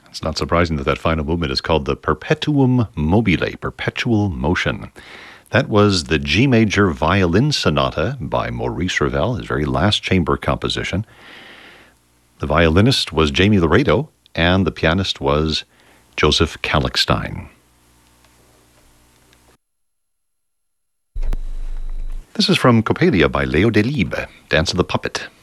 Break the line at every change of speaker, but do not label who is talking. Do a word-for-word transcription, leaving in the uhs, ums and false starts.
It's not surprising that that final movement is called the Perpetuum Mobile, Perpetual Motion. That was the G Major Violin Sonata by Maurice Ravel, his very last chamber composition. The violinist was Jamie Laredo, and the pianist was Joseph Kalkstein. This is from Coppelia by Leo Delibes, Dance of the Puppet.